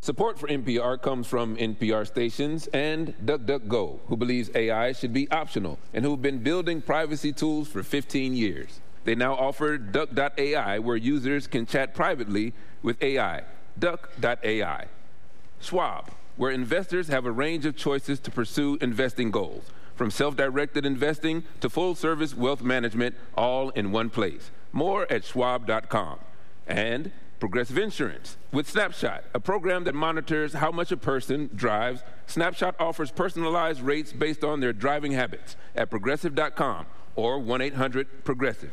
Support for NPR comes from NPR stations and DuckDuckGo, who believes AI should be optional and who've been building privacy tools for 15 years. They now offer Duck.ai, where users can chat privately with AI. Duck.ai. Schwab, where investors have a range of choices to pursue investing goals, from self-directed investing to full-service wealth management, all in one place. More at schwab.com. And Progressive Insurance with Snapshot, a program that monitors how much a person drives. Snapshot offers personalized rates based on their driving habits at progressive.com or 1-800-PROGRESSIVE.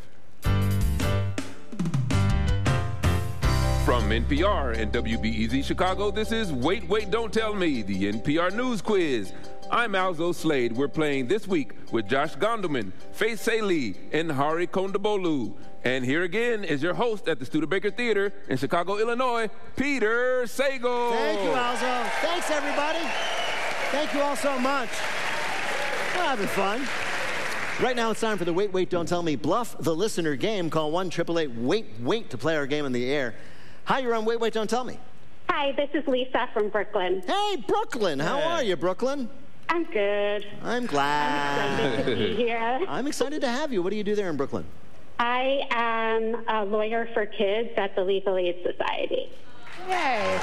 From NPR and WBEZ Chicago, this is Wait, Wait, Don't Tell Me, the NPR News Quiz. I'm Alzo Slade. We're playing this week with Josh Gondelman, Faith Salie, and Hari Kondabolu. And here again is your host at the Studebaker Theater in Chicago, Illinois, Peter Sagal. Thank you, Alzo. Thanks, everybody. Thank you all so much. We're having fun. Right now, it's time for the Wait, Wait, Don't Tell Me Bluff the Listener game. Call 1-888-WAIT-WAIT to play our game on the air. Hi, you're on Wait, Wait, Don't Tell Me. Hi, this is Lisa from Brooklyn. Hey, Brooklyn. How are you, Brooklyn? I'm good. I'm glad. I'm excited to be here. I'm excited to have you. What do you do there in Brooklyn? I am a lawyer for kids at the Legal Aid Society. Yay.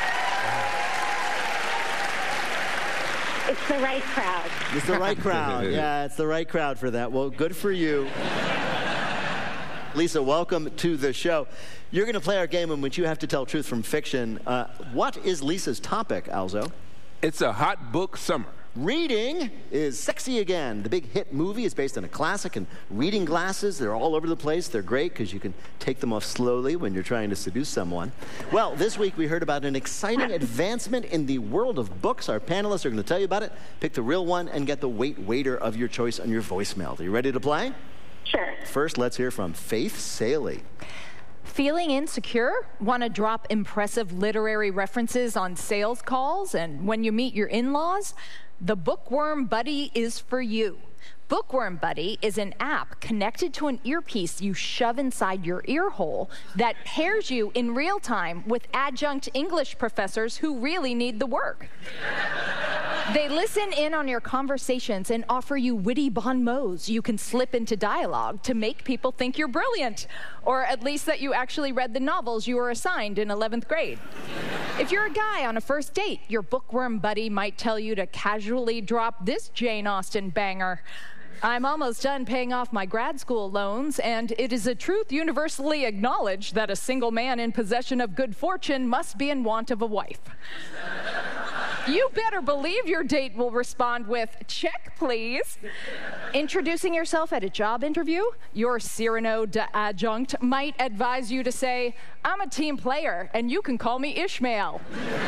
It's the right crowd. It's the right crowd. Yeah, it's the right crowd for that. Well, good for you. Lisa, welcome to the show. You're going to play our game in which you have to tell truth from fiction. What is Lisa's topic, Alzo? It's a hot book summer. Reading is sexy again. The big hit movie is based on a classic, and reading glasses, they're all over the place. They're great because you can take them off slowly when you're trying to seduce someone. Well, this week we heard about an exciting advancement in the world of books. Our panelists are going to tell you about it. Pick the real one and get the waiter of your choice on your voicemail. Are you ready to play? Sure. First, let's hear from Faith Salie. Feeling insecure? Want to drop impressive literary references on sales calls and when you meet your in-laws? The Bookworm Buddy is for you. Bookworm Buddy is an app connected to an earpiece you shove inside your ear hole that pairs you in real time with adjunct English professors who really need the work. They listen in on your conversations and offer you witty bon mots you can slip into dialogue to make people think you're brilliant, or at least that you actually read the novels you were assigned in 11th grade. If you're a guy on a first date, your Bookworm Buddy might tell you to casually drop this Jane Austen banger. I'm almost done paying off my grad school loans, and it is a truth universally acknowledged that a single man in possession of good fortune must be in want of a wife. You better believe your date will respond with, "Check, please." Introducing yourself at a job interview, your Cyrano de adjunct might advise you to say, "I'm a team player, and you can call me Ishmael."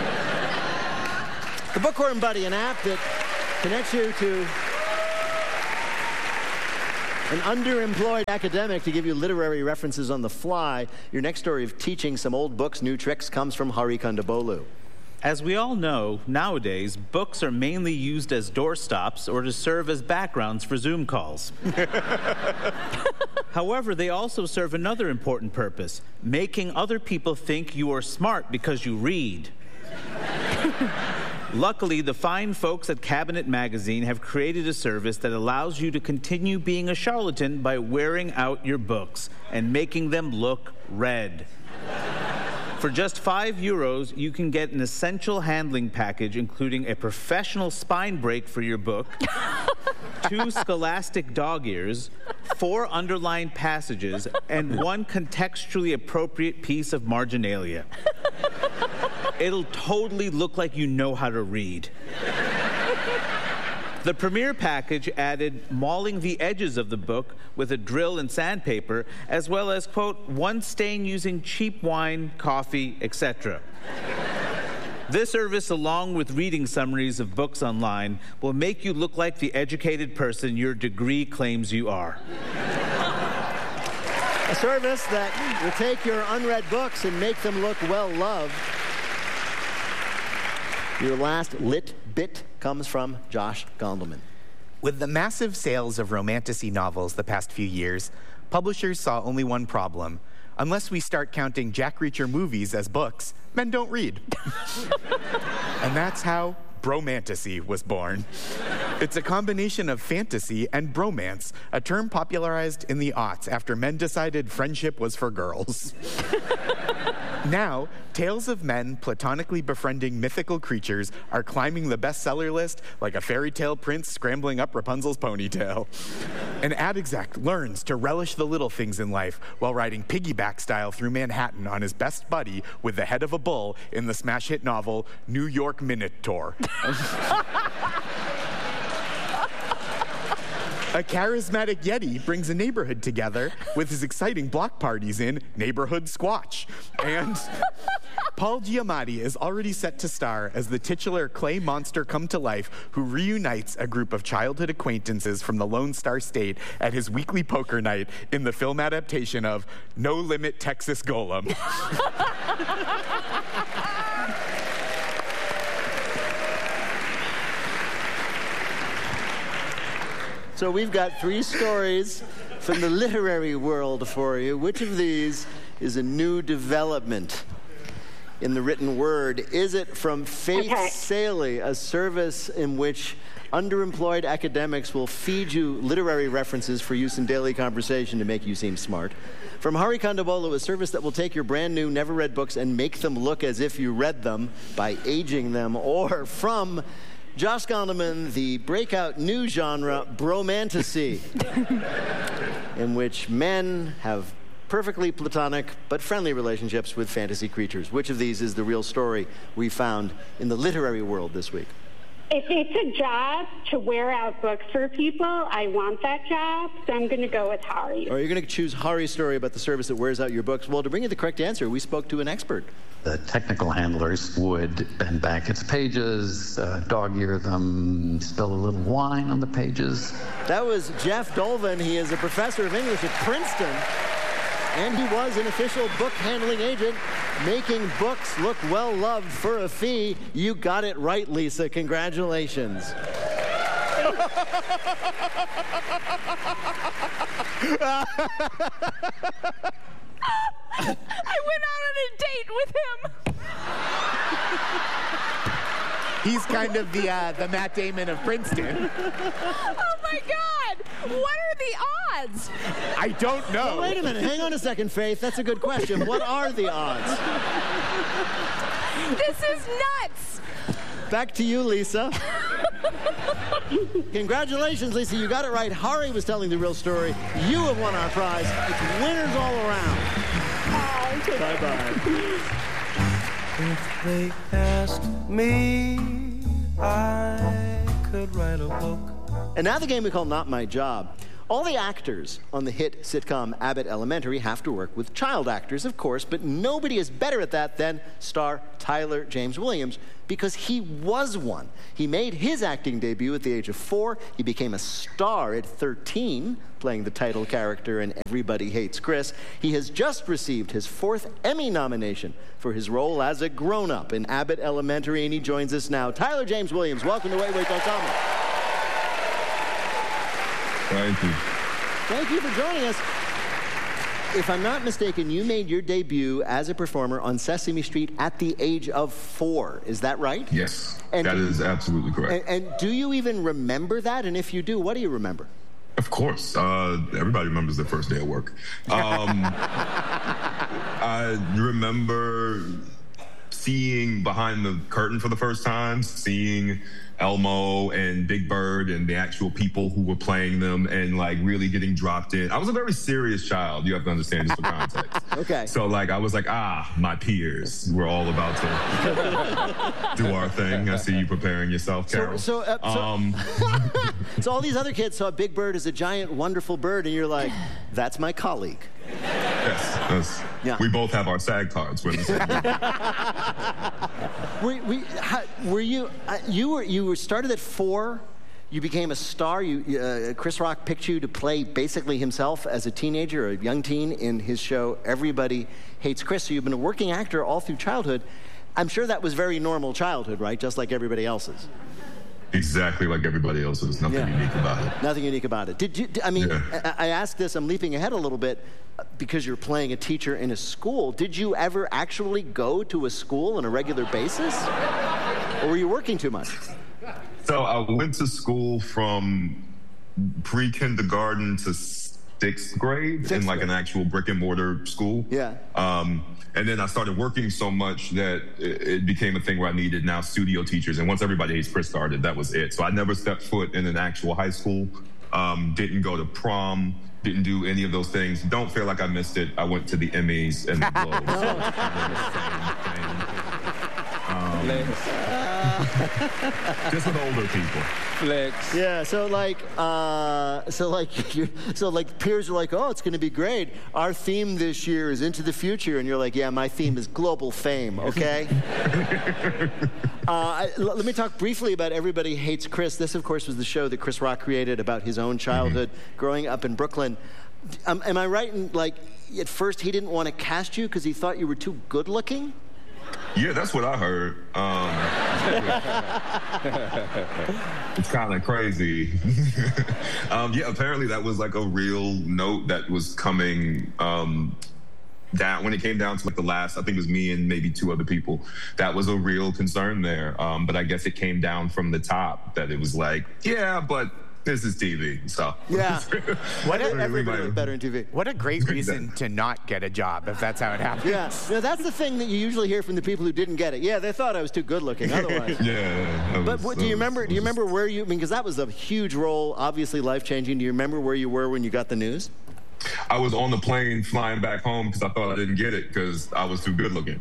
The Bookworm Buddy, an app that connects you to an underemployed academic to give you literary references on the fly. Your next story of teaching some old books new tricks comes from Hari Kondabolu. As we all know, nowadays, books are mainly used as doorstops or to serve as backgrounds for Zoom calls. However, they also serve another important purpose, making other people think you are smart because you read. Luckily, the fine folks at Cabinet Magazine have created a service that allows you to continue being a charlatan by wearing out your books and making them look red. For just €5, you can get an essential handling package, including a professional spine break for your book, 2 scholastic dog ears, 4 underlined passages, and 1 contextually appropriate piece of marginalia. It'll totally look like you know how to read. The premiere package added mauling the edges of the book with a drill and sandpaper, as well as, quote, 1 stain using cheap wine, coffee, etc. This service, along with reading summaries of books online, will make you look like the educated person your degree claims you are. A service that will take your unread books and make them look well-loved. Your last lit bit comes from Josh Gondelman. With the massive sales of romantasy novels the past few years, publishers saw only one problem. unless we start counting Jack Reacher movies as books, men don't read. And that's how bromantasy was born. It's a combination of fantasy and bromance, a term popularized in the aughts after men decided friendship was for girls. Now, tales of men platonically befriending mythical creatures are climbing the bestseller list like a fairy tale prince scrambling up Rapunzel's ponytail. An ad exec learns to relish the little things in life while riding piggyback style through Manhattan on his best buddy with the head of a bull in the smash hit novel New York Minute Tour. A charismatic Yeti brings a neighborhood together with his exciting block parties in Neighborhood Squatch. And Paul Giamatti is already set to star as the titular clay monster come to life who reunites a group of childhood acquaintances from the Lone Star State at his weekly poker night in the film adaptation of No Limit Texas Golem. So we've got 3 stories from the literary world for you. Which of these is a new development in the written word? Is it from Faith Saley, a service in which underemployed academics will feed you literary references for use in daily conversation to make you seem smart? From Hari Kondabolu, a service that will take your brand new, never read books and make them look as if you read them by aging them? Or from Josh Gondelman, the breakout new genre, bromantasy, in which men have perfectly platonic but friendly relationships with fantasy creatures? Which of these is the real story we found in the literary world this week? If it's a job to wear out books for people, I want that job, so I'm going to go with Hari. Or you're going to choose Hari's story about the service that wears out your books. Well, to bring you the correct answer, we spoke to an expert. The technical handlers would bend back its pages, dog-ear them, spill a little wine on the pages. That was Jeff Dolvin. He is a professor of English at Princeton, and he was an official book handling agent, making books look well-loved for a fee. You got it right, Lisa. Congratulations. I went out on a date with him. He's kind of the Matt Damon of Princeton. Oh, my God. What are the odds? I don't know. Well, wait a minute. Hang on a second, Faith. That's a good question. What are the odds? This is nuts. Back to you, Lisa. Congratulations, Lisa. You got it right. Hari was telling the real story. You have won our prize. It's winners all around. Bye-bye. If they asked me, I could write a book. And now the game we call Not My Job. All the actors on the hit sitcom Abbott Elementary have to work with child actors, of course, but nobody is better at that than star Tyler James Williams, because he was one. He made his acting debut at the age of 4. He became a star at 13, playing the title character in Everybody Hates Chris. He has just received his 4th Emmy nomination for his role as a grown-up in Abbott Elementary, and he joins us now. Tyler James Williams, welcome to Wait, Wait, Don't Tell Me. Thank you. Thank you for joining us. If I'm not mistaken, you made your debut as a performer on Sesame Street at the age of 4. Is that right? Yes, that is absolutely correct. And do you even remember that? And if you do, what do you remember? Of course. Everybody remembers their first day at work. I remember seeing behind the curtain for the first time, seeing Elmo and Big Bird and the actual people who were playing them, and like really getting dropped in. I was a very serious child, you have to understand, just for context. Okay. So like I was like, my peers, we're all about to do our thing. I see you preparing yourself, Carol. So all these other kids saw Big Bird as a giant, wonderful bird, and you're like, that's my colleague. Yes. Yeah. We both have our SAG cards. Were you started at 4? You became a star. Chris Rock picked you to play basically himself as a teenager, a young teen, in his show Everybody Hates Chris. So you've been a working actor all through childhood. I'm sure that was very normal childhood, right? Just like everybody else's. Exactly like everybody else. There's nothing unique about it. Nothing unique about it. I asked this, I'm leaping ahead a little bit, because you're playing a teacher in a school. Did you ever actually go to a school on a regular basis? Or were you working too much? So I went to school from pre-kindergarten to 6th grade in like an actual brick and mortar school. Yeah. And then I started working so much that it became a thing where I needed now studio teachers. And once Everybody Hates Chris started, that was it. So I never stepped foot in an actual high school, didn't go to prom, didn't do any of those things. Don't feel like I missed it. I went to the Emmys and the Globes. Just with older people. Flex. Yeah, so peers are like, oh, it's going to be great. Our theme this year is Into the Future, and you're like, yeah, my theme is global fame. Okay. Let me talk briefly about Everybody Hates Chris. This, of course, was the show that Chris Rock created about his own childhood growing up in Brooklyn. Am I right in, like, at first he didn't want to cast you because he thought you were too good looking? Yeah, that's what I heard. It's kind of crazy. Yeah, apparently that was like a real note that was coming down when it came down to like the last, I think it was me and maybe 2 other people. That was a real concern there. But I guess it came down from the top that it was like, yeah, but this is TV, so. Yeah. Everybody was better in TV. What a great reason to not get a job if that's how it happens. Yeah. Now, that's the thing that you usually hear from the people who didn't get it. Yeah, they thought I was too good looking otherwise. Yeah. But do you remember where you, because that was a huge role, obviously life-changing. Do you remember where you were when you got the news? I was on the plane flying back home because I thought I didn't get it because I was too good looking.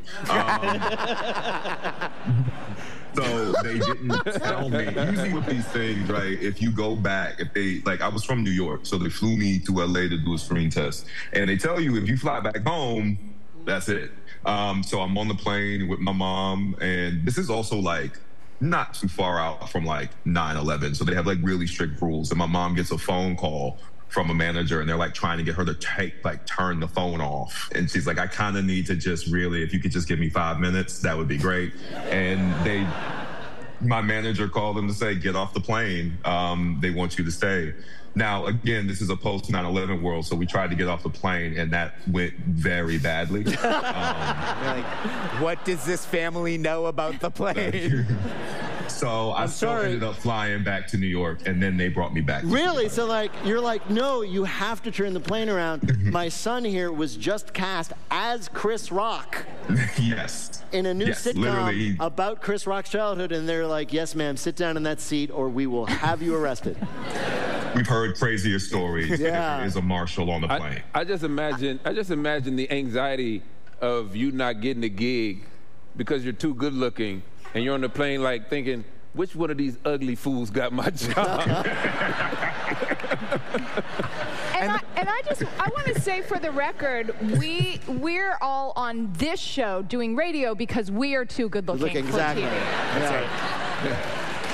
So they didn't tell me. Usually with these things, right, if you go back, I was from New York, so they flew me to LA to do a screen test. And they tell you if you fly back home, that's it. So I'm on the plane with my mom, and this is also like not too far out from like 9/11. So they have like really strict rules. And my mom gets a phone call from a manager, and they're like trying to get her to turn the phone off. And she's like, I kind of need to just really, if you could just give me 5 minutes, that would be great. And my manager called them to say, get off the plane. They want you to stay. Now, again, this is a post 9/11 world, so we tried to get off the plane, and that went very badly. What does this family know about the plane? So I still ended up flying back to New York, and then they brought me back. Really? So you're like, no, you have to turn the plane around. My son here was just cast as Chris Rock. Yes. In a new sitcom about Chris Rock's childhood, and they're like, yes, ma'am, sit down in that seat, or we will have you arrested. We've heard crazier stories. Yeah. There is a marshal on the plane. I just imagine the anxiety of you not getting a gig because you're too good looking, and you're on the plane like thinking, which one of these ugly fools got my job? I want to say for the record, we're all on this show doing radio because we are too good looking for exactly. TV. Yeah.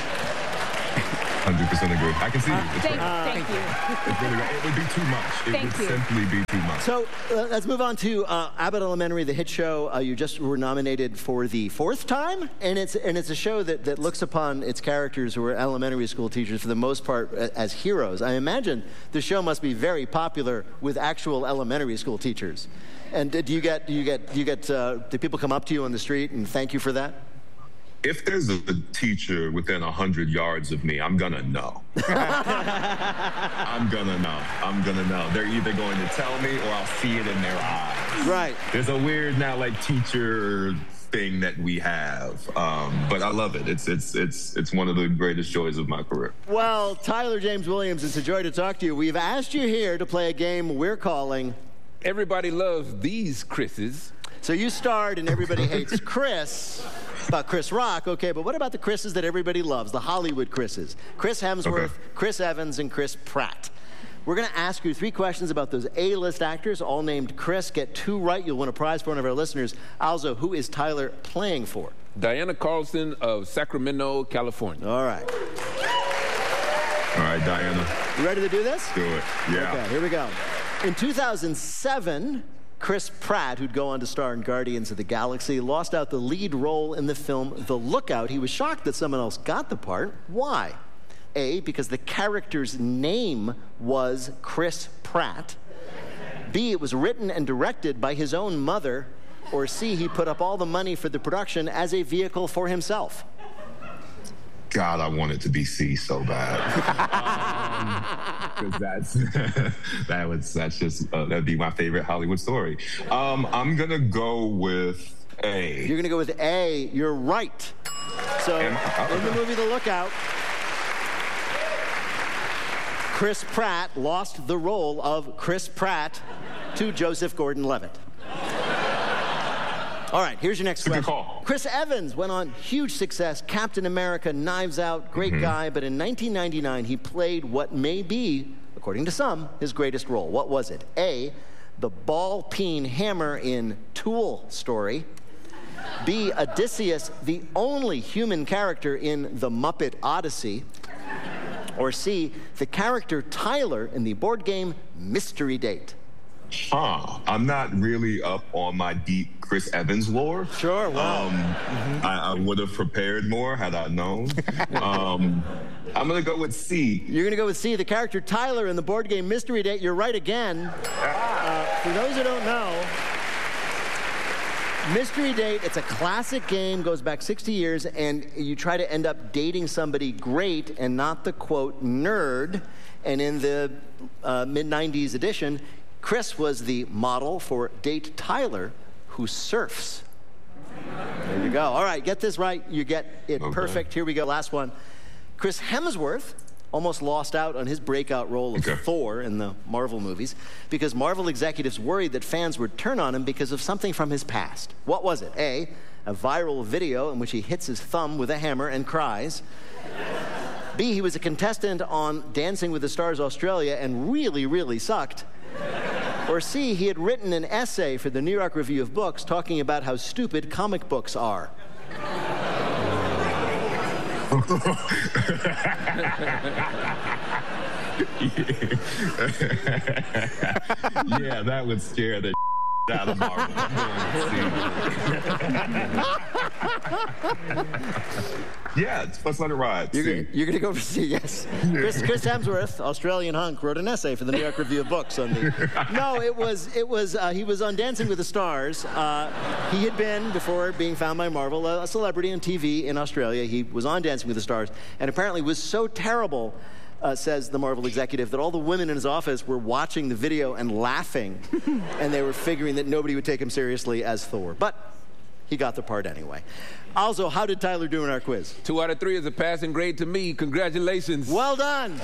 100% agree. I can see you. Thank you. It's really, it would be too much. It would simply be too much. So let's move on to Abbott Elementary, the hit show. You just were nominated for the 4th time, and it's a show that looks upon its characters who are elementary school teachers for the most part as heroes. I imagine the show must be very popular with actual elementary school teachers. And do people come up to you on the street and thank you for that? If there's a teacher within 100 yards of me, I'm gonna know. I'm gonna know. They're either going to tell me or I'll see it in their eyes. Right. There's a weird now teacher thing that we have, but I love it. It's one of the greatest joys of my career. Well, Tyler James Williams, it's a joy to talk to you. We've asked you here to play a game we're calling Everybody Loves These Chris's. So you starred in Everybody Hates Chris, about Chris Rock, okay, but what about the Chris's that everybody loves, the Hollywood Chris's? Chris Hemsworth, Chris Evans, and Chris Pratt. We're going to ask you 3 questions about those A-list actors, all named Chris. Get 2 right, you'll win a prize for one of our listeners. Also, who is Tyler playing for? Diana Carlson of Sacramento, California. All right. All right, Diana. You ready to do this? Do it. Yeah. Okay, here we go. In 2007, Chris Pratt, who'd go on to star in Guardians of the Galaxy, lost out the lead role in the film The Lookout. He was shocked that someone else got the part. Why? A, because the character's name was Chris Pratt. B, it was written and directed by his own mother. Or C, he put up all the money for the production as a vehicle for himself. God, I want it to be C so bad. Because that'd be my favorite Hollywood story. I'm gonna go with A. You're gonna go with A. You're right. So in the movie The Lookout, Chris Pratt lost the role of Chris Pratt to Joseph Gordon-Levitt. All right, here's your next question. Call. Chris Evans went on huge success, Captain America, Knives Out, great guy, but in 1999 he played what may be, according to some, his greatest role. What was it? A, the ball-peen hammer in Tool Story. B, Odysseus, the only human character in The Muppet Odyssey. Or C, the character Tyler in the board game Mystery Date. I'm not really up on my deep Chris Evans lore. Sure, wow. I would have prepared more had I known. I'm going to go with C. You're going to go with C, the character Tyler in the board game Mystery Date. You're right again. For those who don't know, Mystery Date, it's a classic game, goes back 60 years, and you try to end up dating somebody great and not the, quote, nerd. And in the mid-90s edition, Chris was the model for Date Tyler, who surfs. There you go. All right, get this right. You get it perfect. Here we go. Last one. Chris Hemsworth almost lost out on his breakout role of Thor in the Marvel movies because Marvel executives worried that fans would turn on him because of something from his past. What was it? A, a viral video in which he hits his thumb with a hammer and cries. B, he was a contestant on Dancing with the Stars Australia and really, really sucked. Or C, he had written an essay for the New York Review of Books talking about how stupid comic books are. Yeah, that would scare the out of Marvel. Yeah, let's let it ride. You're going to go for C, yes. Chris Hemsworth, Australian hunk, wrote an essay for the New York Review of Books on the... No, he was on Dancing with the Stars. He had been, before being found by Marvel, a celebrity on TV in Australia. He was on Dancing with the Stars and apparently was so terrible, says the Marvel executive, that all the women in his office were watching the video and laughing, and they were figuring that nobody would take him seriously as Thor. But he got the part anyway. Also, how did Tyler do in our quiz? 2 out of 3 is a passing grade to me. Congratulations. Well done.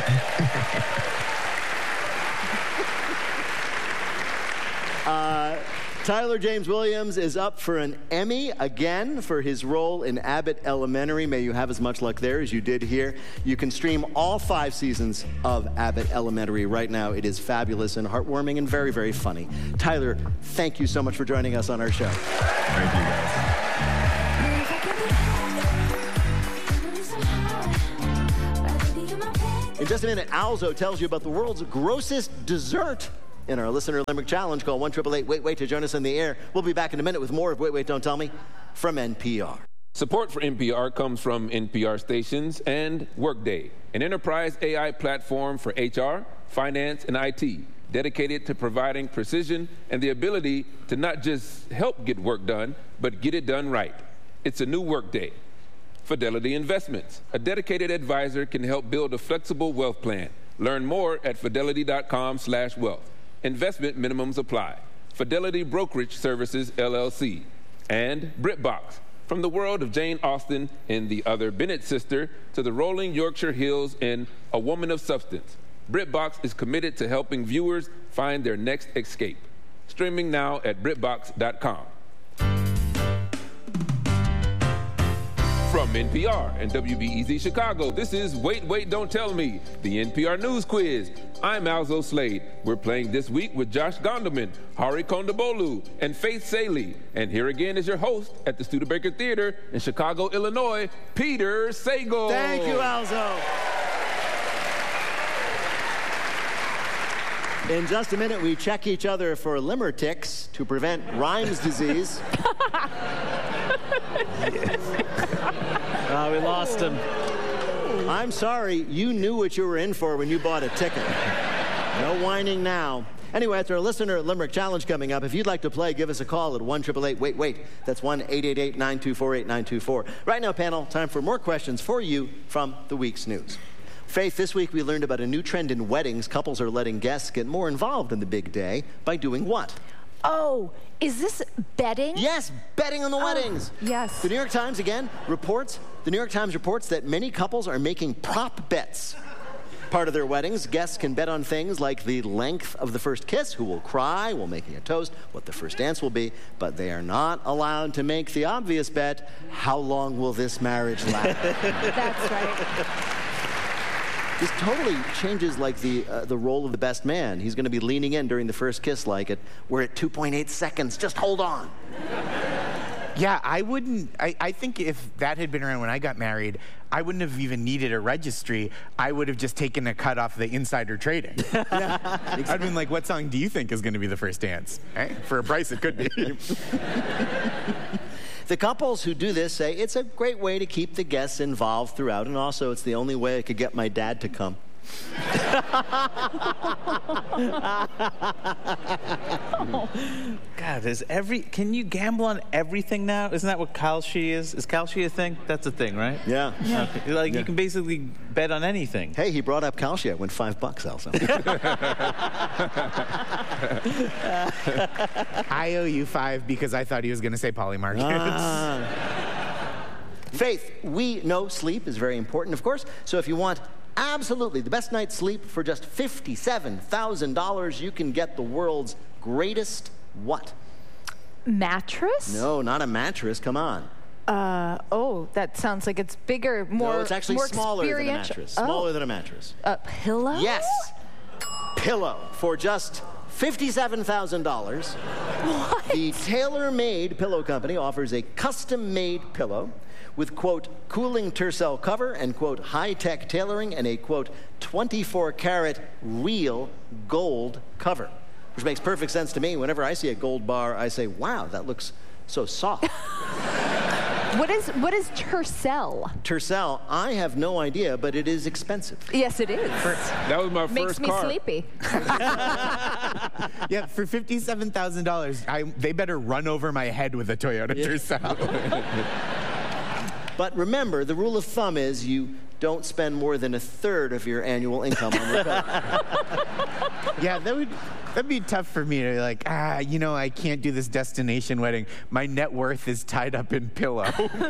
Tyler James Williams is up for an Emmy again for his role in Abbott Elementary. May you have as much luck there as you did here. You can stream all 5 seasons of Abbott Elementary right now. It is fabulous and heartwarming and very, very funny. Tyler, thank you so much for joining us on our show. Thank you, guys. In just a minute, Alzo tells you about the world's grossest dessert in our Listener Limerick Challenge. Call 1-888-WAIT-WAIT to join us on the air. We'll be back in a minute with more of Wait, Wait, Don't Tell Me from NPR. Support for NPR comes from NPR stations and Workday, an enterprise AI platform for HR, finance, and IT, dedicated to providing precision and the ability to not just help get work done, but get it done right. It's a new Workday. Fidelity Investments, a dedicated advisor, can help build a flexible wealth plan. Learn more at fidelity.com/wealth. Investment minimums apply. Fidelity Brokerage Services, LLC. And BritBox. From the world of Jane Austen in The Other Bennett Sister to the rolling Yorkshire Hills in A Woman of Substance, BritBox is committed to helping viewers find their next escape. Streaming now at BritBox.com. From NPR and WBEZ Chicago, this is Wait, Wait, Don't Tell Me, the NPR News Quiz. I'm Alzo Slade. We're playing this week with Josh Gondelman, Hari Kondabolu, and Faith Saley. And here again is your host at the Studebaker Theater in Chicago, Illinois, Peter Sagal. Thank you, Alzo. In just a minute, we check each other for limmerticks to prevent Rhymes disease. We lost him. I'm sorry, you knew what you were in for when you bought a ticket. No whining now. Anyway, after a listener Limerick Challenge coming up, if you'd like to play, give us a call at 1-888-WAIT-WAIT. That's 1-888-924-8924. Right now, panel, time for more questions for you from the week's news. Faith, this week we learned about a new trend in weddings. Couples are letting guests get more involved in the big day by doing what? Oh, is this betting? Yes, betting on the weddings. Yes. The New York Times reports that many couples are making prop bets. Part of their weddings, guests can bet on things like the length of the first kiss, who will cry while making a toast, what the first dance will be, but they are not allowed to make the obvious bet, how long will this marriage last? That's right. This totally changes like the role of the best man. He's going to be leaning in during the first kiss like we're at 2.8 seconds. Just hold on. Yeah, I think if that had been around when I got married, I wouldn't have even needed a registry. I would have just taken a cut off the insider trading. Yeah, exactly. I'd been like, what song do you think is going to be the first dance? Hey, for a price, it could be. The couples who do this say it's a great way to keep the guests involved throughout, and also it's the only way I could get my dad to come. God, can you gamble on everything now? Isn't that what Kalshi is? Is Kalshi a thing? That's a thing, right? Yeah. Okay. You can basically bet on anything. Hey, he brought up Kalshi. I went $5, Elsa. I owe you $5 because I thought he was going to say Polymarkets. Faith, we know sleep is very important, of course. So if you want absolutely the best night's sleep for just $57,000, you can get the world's greatest what? Mattress? No, not a mattress. Come on. That sounds like it's bigger, more. No, it's actually more smaller than a mattress. Smaller than a mattress. A pillow? Yes. Pillow for just $57,000. What? The tailor-made pillow company offers a custom-made pillow with, quote, cooling tercel cover and, quote, high-tech tailoring and a, quote, 24-karat real gold cover, which makes perfect sense to me. Whenever I see a gold bar, I say, wow, that looks so soft. What is tercel? Tercel, I have no idea, but it is expensive. Yes, it is. That was my first car. Makes me sleepy. Yeah, for $57,000, they better run over my head with a Toyota Tercel. But remember, the rule of thumb is you don't spend more than 1/3 of your annual income on your pillow. Yeah, that'd be tough for me to I can't do this destination wedding. My net worth is tied up in pillow.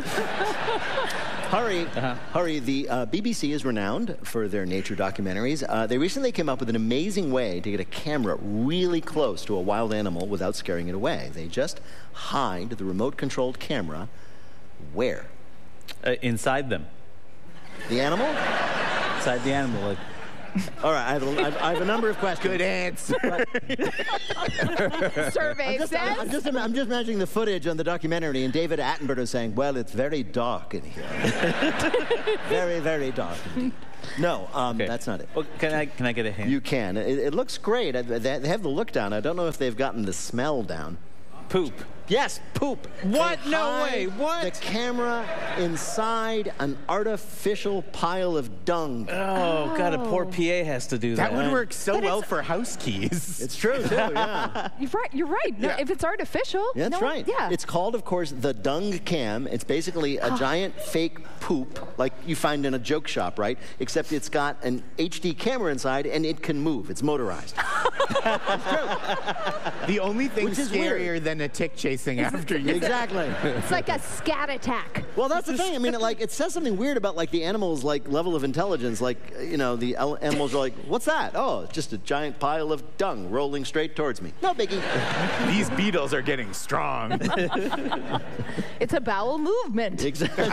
Hurry, the BBC is renowned for their nature documentaries. They recently came up with an amazing way to get a camera really close to a wild animal without scaring it away. They just hide the remote-controlled camera where? Inside them. The animal? Inside the animal. All right, I have a number of questions. Good answer. Survey says. I'm just imagining the footage on the documentary, and David Attenborough saying, well, it's very dark in here. Very, very dark indeed. No, okay. That's not it. Well, can I get a hint? You can. It looks great. They have the look down. I don't know if they've gotten the smell down. Poop. Yes, poop. What? No way. What? The camera inside an artificial pile of dung. Oh, God, a poor PA has to do that. That would work so well for house keys. It's true, too, yeah. You're right. No, yeah. If it's artificial. Yeah, that's right. Yeah. It's called, of course, the dung cam. It's basically a giant fake poop like you find in a joke shop, right? Except it's got an HD camera inside and it can move. It's motorized. It's true. The only thing Which is scarier weird. than a tick chasing after you. Exactly. It's like a scat attack. Well, that's the thing. I mean, it says something weird about the animal's level of intelligence. The animals are like, "What's that?" "Oh, it's just a giant pile of dung rolling straight towards me." No biggie. These beetles are getting strong. It's a bowel movement. Exactly.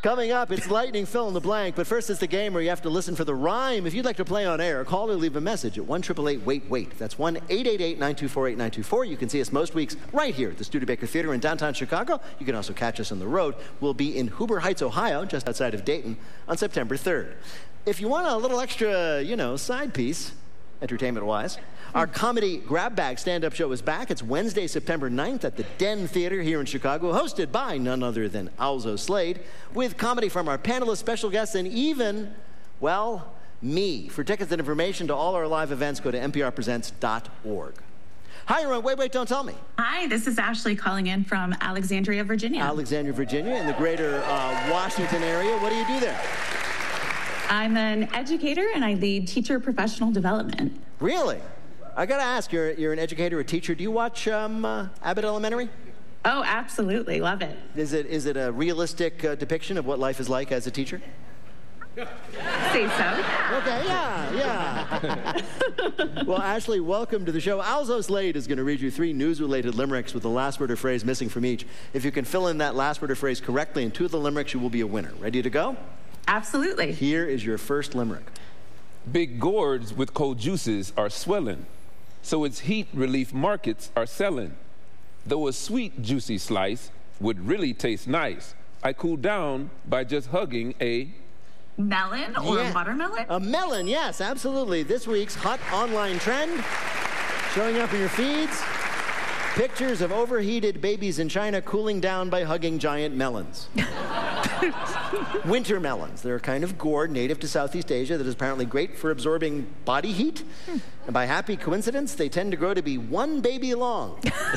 Coming up, it's lightning fill in the blank, but first it's the game where you have to listen for the rhyme. If you'd like to play on air, call or leave a message at 1-888-WAIT-WAIT. That's 1-888-924-8924. You can see us most weeks right here at the Studebaker Theater in downtown Chicago. You can also catch us on the road. We'll be in Huber Heights, Ohio, just outside of Dayton, on September 3rd. If you want a little extra, side piece, entertainment-wise, our comedy Grab Bag stand-up show is back. It's Wednesday, September 9th at the Den Theater here in Chicago, hosted by none other than Alzo Slade, with comedy from our panelists, special guests, and even, me. For tickets and information to all our live events, go to nprpresents.org. Hi, you're on Wait, Don't Tell Me. Hi, this is Ashley calling in from Alexandria, Virginia. Alexandria, Virginia, in the greater Washington area. What do you do there? I'm an educator, and I lead teacher professional development. Really? I gotta ask, you're an educator, a teacher. Do you watch Abbott Elementary? Oh, absolutely. Love it. Is it a realistic depiction of what life is like as a teacher? Say so. Okay, yeah. Well, Ashley, welcome to the show. Alzo Slade is going to read you 3 news-related limericks with the last word or phrase missing from each. If you can fill in that last word or phrase correctly in 2 of the limericks, you will be a winner. Ready to go? Absolutely. Here is your first limerick. Big gourds with cold juices are swelling, so its heat relief markets are selling. Though a sweet, juicy slice would really taste nice, I cool down by just hugging a... melon or a watermelon? A melon, yes, absolutely. This week's hot online trend, showing up in your feeds. Pictures of overheated babies in China cooling down by hugging giant melons. Winter melons. They're a kind of gourd native to Southeast Asia that is apparently great for absorbing body heat. And by happy coincidence, they tend to grow to be 1 baby long.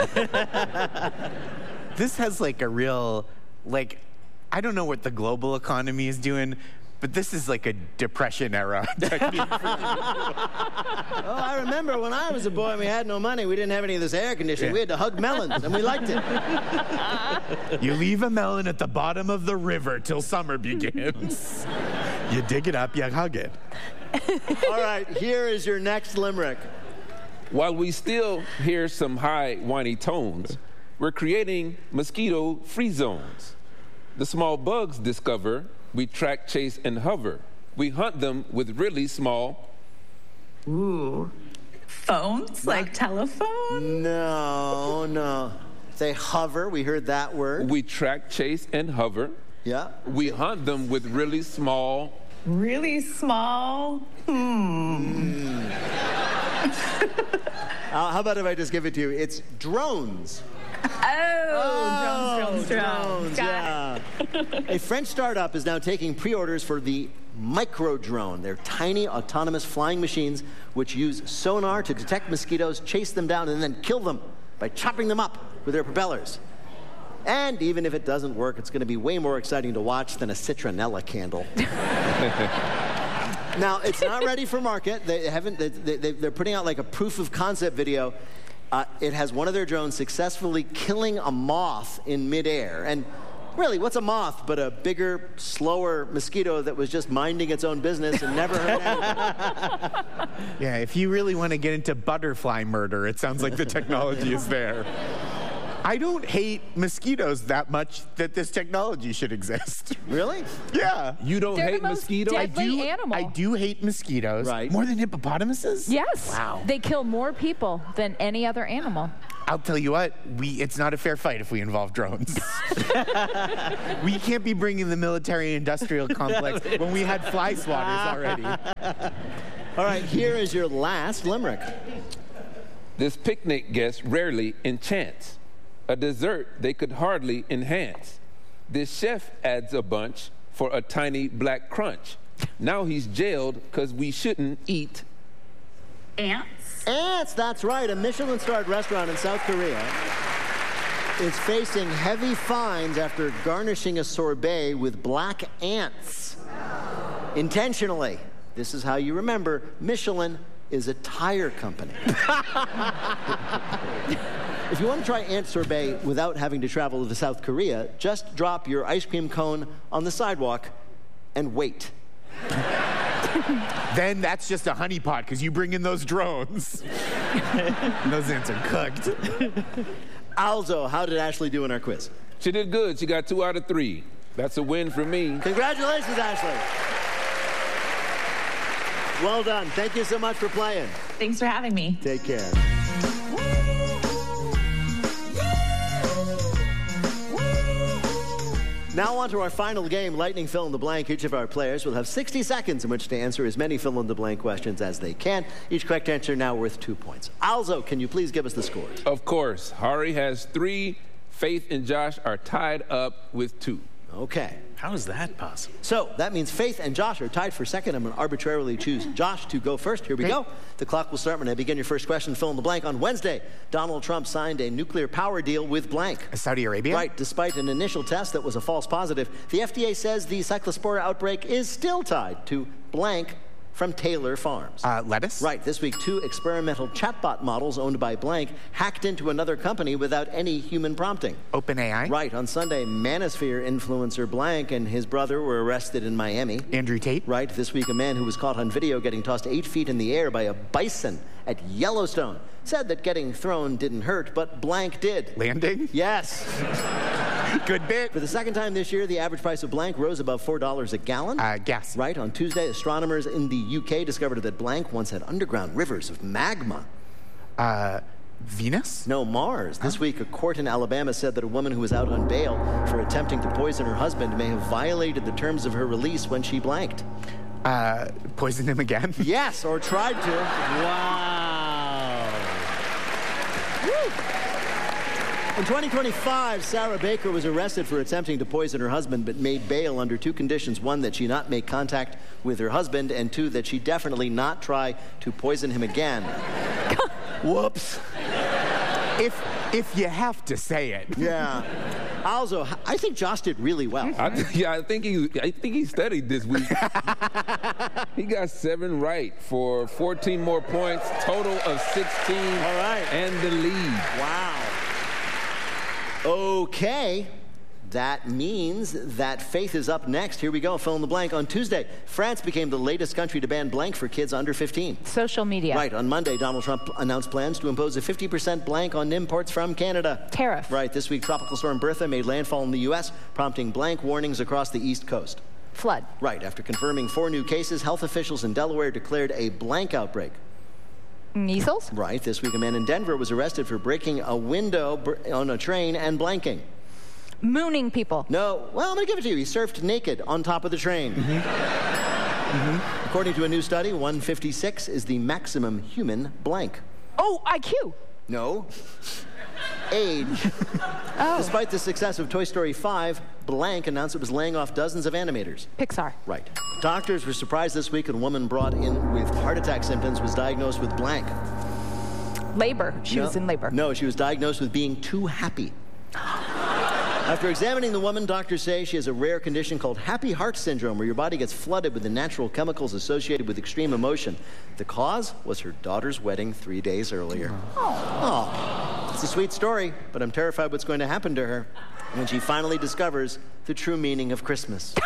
This has a real, I don't know what the global economy is doing, but this is like a Depression era technique. Oh, I remember when I was a boy and we had no money. We didn't have any of this air conditioning. We had to hug melons, and we liked it. You leave a melon at the bottom of the river till summer begins. You dig it up, you hug it. All right, here is your next limerick. While we still hear some high, whiny tones, we're creating mosquito-free zones. The small bugs discover, we track, chase, and hover. We hunt them with really small... Ooh. Phones? Like telephone? No. They hover. We heard that word. We track, chase, and hover. Yeah. We hunt them with really small... Really small? How about if I just give it to you? It's drones. Drones. Yeah. A French startup is now taking pre-orders for the Micro-Drone. They're tiny, autonomous flying machines which use sonar to detect mosquitoes, chase them down, and then kill them by chopping them up with their propellers. And even if it doesn't work, it's going to be way more exciting to watch than a citronella candle. Now, it's not ready for market. They're putting out like a proof of concept video. It has one of their drones successfully killing a moth in midair. And really, what's a moth but a bigger, slower mosquito that was just minding its own business and never hurt anyone? Yeah, if you really want to get into butterfly murder, it sounds like the technology is there. I don't hate mosquitoes that much that this technology should exist. Really? Yeah. You don't They're hate the most mosquitoes? deadly animal. I do hate mosquitoes. Right. More than hippopotamuses? Yes. Wow. They kill more people than any other animal. I'll tell you what, it's not a fair fight if we involve drones. We can't be bringing the military-industrial complex when we had fly swatters already. All right, here is your last limerick. This picnic guest rarely enchants. A dessert they could hardly enhance. This chef adds a bunch for a tiny black crunch. Now he's jailed because we shouldn't eat. Ants? Ants, that's right. A Michelin-starred restaurant in South Korea is facing heavy fines after garnishing a sorbet with black ants. Intentionally. This is how you remember Michelin is a tire company. If you want to try ant sorbet without having to travel to South Korea, just drop your ice cream cone on the sidewalk and wait. Then that's just a honeypot because you bring in those drones. Those ants are cooked. Alzo, how did Ashley do in our quiz? She did good. She got 2 out of 3. That's a win for me. Congratulations, Ashley. Well done. Thank you so much for playing. Thanks for having me. Take care. Now on to our final game, Lightning Fill in the Blank. Each of our players will have 60 seconds in which to answer as many fill in the blank questions as they can. Each correct answer now worth 2 points. Alzo, can you please give us the scores? Of course. Hari has 3. Faith and Josh are tied up with 2. Okay. How is that possible? So that means Faith and Josh are tied for second. I'm going to arbitrarily choose Josh to go first. Here we go. The clock will start when I begin your first question. Fill in the blank. On Wednesday, Donald Trump signed a nuclear power deal with blank. Saudi Arabia? Right. Despite an initial test that was a false positive, the FDA says the cyclospora outbreak is still tied to blank from Taylor Farms. Lettuce? Right. This week, 2 experimental chatbot models owned by blank hacked into another company without any human prompting. OpenAI? Right. On Sunday, Manosphere influencer blank and his brother were arrested in Miami. Andrew Tate? Right. This week, a man who was caught on video getting tossed 8 feet in the air by a bison at Yellowstone said that getting thrown didn't hurt, but blank did. Landing? Yes. Good bit. For the second time this year, the average price of blank rose above $4 a gallon. Gas. Right. On Tuesday, astronomers in the UK discovered that blank once had underground rivers of magma. Venus? No, Mars. This week, a court in Alabama said that a woman who was out on bail for attempting to poison her husband may have violated the terms of her release when she blanked. Poisoned him again? Yes, or tried to. Wow. Woo. In 2025, Sarah Baker was arrested for attempting to poison her husband, but made bail under 2 conditions. 1, that she not make contact with her husband, and 2, that she definitely not try to poison him again. Whoops. If you have to say it. Yeah. Also, I think Josh did really well. I think he studied this week. He got 7 right for 14 more points, total of 16. All right. And the lead. Wow. Okay. That means that Faith is up next. Here we go. Fill in the blank. On Tuesday, France became the latest country to ban blank for kids under 15. Social media. Right. On Monday, Donald Trump announced plans to impose a 50% blank on imports from Canada. Tariff. Right. This week, Tropical Storm Bertha made landfall in the U.S., prompting blank warnings across the East Coast. Flood. Right. After confirming 4 new cases, health officials in Delaware declared a blank outbreak. Measles. Right. This week, a man in Denver was arrested for breaking a window on a train and blanking. Mooning people. No. Well, I'm going to give it to you. He surfed naked on top of the train. According to a new study, 156 is the maximum human blank. Oh, IQ. No. Age. Oh. Despite the success of Toy Story 5, blank announced it was laying off dozens of animators. Pixar. Right. Doctors were surprised this week when a woman brought in with heart attack symptoms was diagnosed with blank. Labor. She was in labor. No, she was diagnosed with being too happy. After examining the woman, doctors say she has a rare condition called happy heart syndrome, where your body gets flooded with the natural chemicals associated with extreme emotion. The cause was her daughter's wedding 3 days earlier. Oh. It's a sweet story, but I'm terrified what's going to happen to her when she finally discovers the true meaning of Christmas.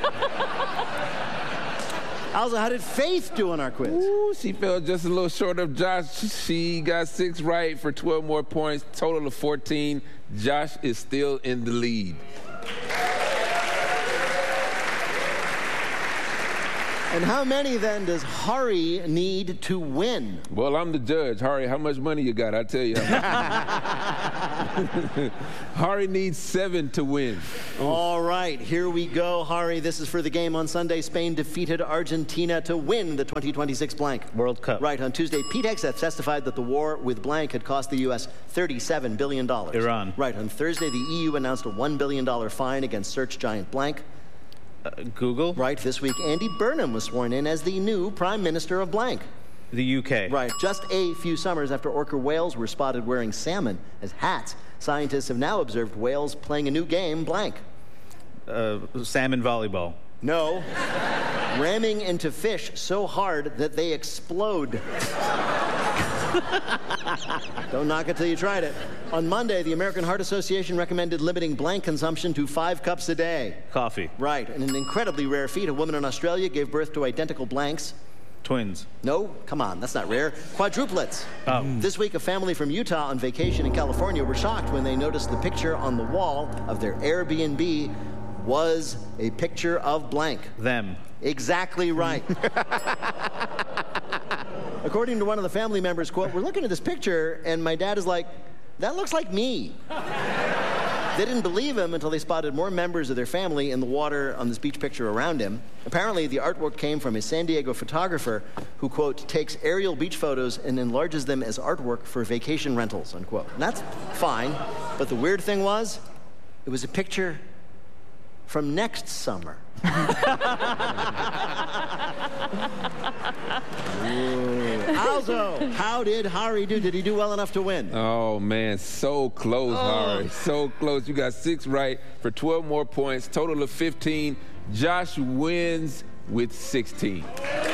Also, how did Faith do on our quiz? Ooh, she fell just a little short of Josh. She got 6 right for 12 more points, total of 14. Josh is still in the lead. And how many, then, does Hari need to win? Well, I'm the judge. Hari, how much money you got? I'll tell you. Hari needs 7 to win. All right, here we go, Hari. This is for the game on Sunday. Spain defeated Argentina to win the 2026 blank World Cup. Right, on Tuesday, Pete Hegseth testified that the war with blank had cost the U.S. $37 billion. Iran. Right, on Thursday, the EU announced a $1 billion fine against search giant blank. Google. Right, this week, Andy Burnham was sworn in as the new Prime Minister of blank. The UK. Right, just a few summers after orca whales were spotted wearing salmon as hats, scientists have now observed whales playing a new game, blank. Salmon volleyball. No. Ramming into fish so hard that they explode. Don't knock it till you tried it. On Monday, the American Heart Association recommended limiting blank consumption to 5 cups a day. Coffee. Right. In an incredibly rare feat, a woman in Australia gave birth to identical blanks. Twins. No, come on, that's not rare. Quadruplets. Oh. This week, a family from Utah on vacation in California were shocked when they noticed the picture on the wall of their Airbnb was a picture of blank. Them. Exactly right. According to one of the family members, quote, "We're looking at this picture, and my dad is like, that looks like me." They didn't believe him until they spotted more members of their family in the water on this beach picture around him. Apparently, the artwork came from a San Diego photographer who, quote, "takes aerial beach photos and enlarges them as artwork for vacation rentals," unquote. And that's fine, but the weird thing was, it was a picture from next summer. Also, how did Hari do? Did he do well enough to win? Oh, man, so close, Hari. So close. You got 6 right for 12 more points, total of 15. Josh wins with 16.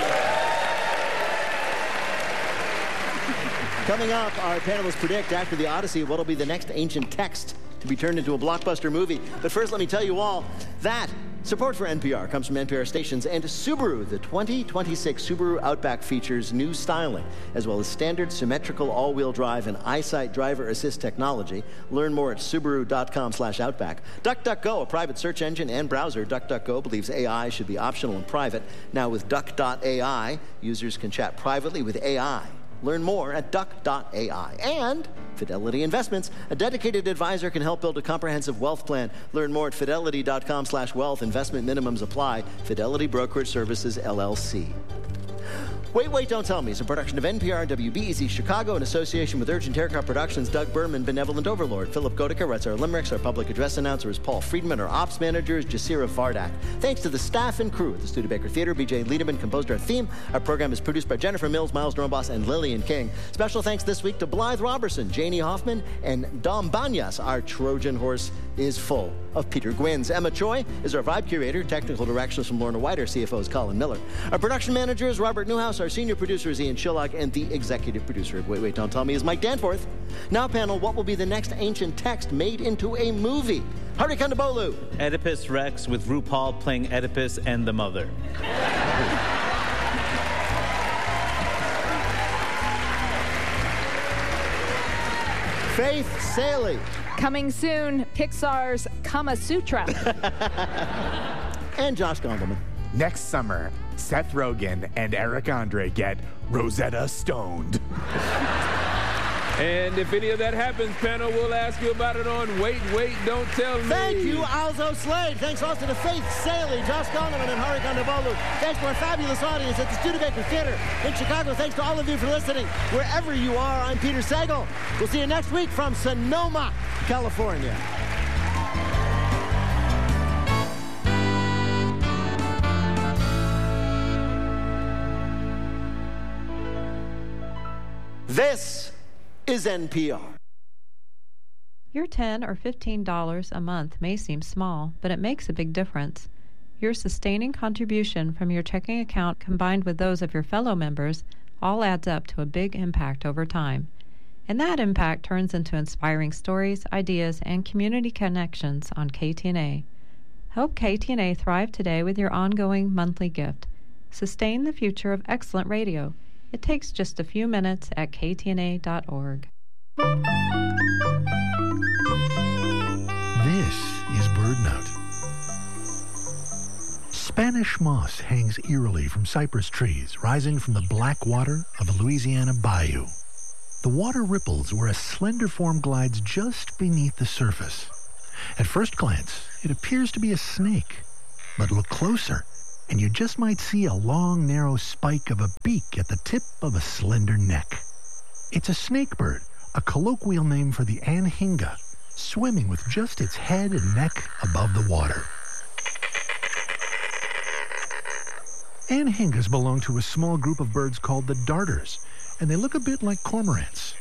Coming up, our panelists predict after the Odyssey what'll be the next ancient text to be turned into a blockbuster movie. But first, let me tell you all that support for NPR comes from NPR stations and Subaru. The 2026 Subaru Outback features new styling, as well as standard symmetrical all-wheel drive and EyeSight driver assist technology. Learn more at Subaru.com/Outback. DuckDuckGo, a private search engine and browser. DuckDuckGo believes AI should be optional and private. Now with Duck.ai, users can chat privately with AI. Learn more at Duck.ai. And Fidelity Investments, a dedicated advisor, can help build a comprehensive wealth plan. Learn more at Fidelity.com/wealth. Investment minimums apply. Fidelity Brokerage Services, LLC. Wait, Don't Tell Me is a production of NPR and WBEZ Chicago in association with Urgent Haircut Productions. Doug Berman, Benevolent Overlord. Philip Godica writes our limericks. Our public address announcer is Paul Friedman. Our ops manager is Jasira Vardak. Thanks to the staff and crew at the Studebaker Theater. BJ Liederman composed our theme. Our program is produced by Jennifer Mills, Miles Dornbos, and Lillian King. Special thanks this week to Blythe Robertson, Janie Hoffman, and Dom Banyas. Our Trojan horse is full of Peter Gwynns. Emma Choi is our vibe curator. Technical directions from Lorna White. Our CFO is Colin Miller. Our production manager is Robert Newhouse. Our senior producer is Ian Shillock. And the executive producer of Wait, Don't Tell Me is Mike Danforth. Now, panel, what will be the next ancient text made into a movie? Hari Kondabolu. Oedipus Rex with RuPaul playing Oedipus and the mother. Faith Saley. Coming soon, Pixar's Kama Sutra. And Josh Gondelman. Next summer, Seth Rogen and Eric Andre get Rosetta Stoned. And if any of that happens, panel, we'll ask you about it on Wait, Don't Tell Me. Thank you, Alzo Slade. Thanks also to Faith Saley, Josh Gondelman, and Hari Kondabolu. Thanks to our fabulous audience at the Studebaker Theater in Chicago. Thanks to all of you for listening. Wherever you are, I'm Peter Sagal. We'll see you next week from Sonoma, California. This is NPR. Your $10 or $15 a month may seem small, but it makes a big difference. Your sustaining contribution from your checking account combined with those of your fellow members all adds up to a big impact over time. And that impact turns into inspiring stories, ideas, and community connections on KTNA. Help KTNA thrive today with your ongoing monthly gift. Sustain the future of excellent radio. It takes just a few minutes at ktna.org. This is BirdNote. Spanish moss hangs eerily from cypress trees, rising from the black water of a Louisiana bayou. The water ripples where a slender form glides just beneath the surface. At first glance, it appears to be a snake, but look closer, and you just might see a long, narrow spike of a beak at the tip of a slender neck. It's a snakebird, a colloquial name for the anhinga, swimming with just its head and neck above the water. Anhingas belong to a small group of birds called the darters, and they look a bit like cormorants.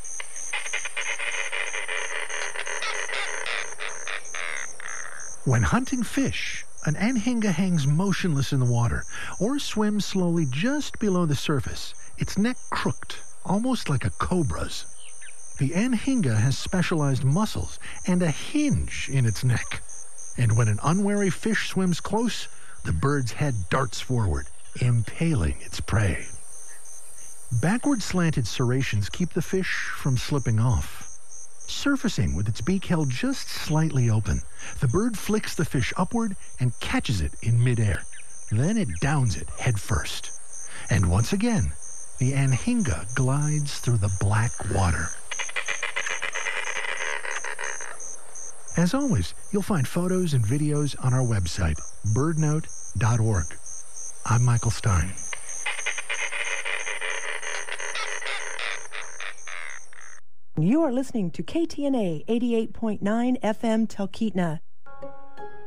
When hunting fish, an anhinga hangs motionless in the water or swims slowly just below the surface, its neck crooked, almost like a cobra's. The anhinga has specialized muscles and a hinge in its neck. And when an unwary fish swims close, the bird's head darts forward, impaling its prey. Backward slanted serrations keep the fish from slipping off. surfacing with its beak held just slightly open. The bird flicks the fish upward and catches it in midair. Then it downs it head first. And once again, the anhinga glides through the black water. As always, you'll find photos and videos on our website, birdnote.org. I'm Michael Stein. You are listening to KTNA 88.9 FM Talkeetna.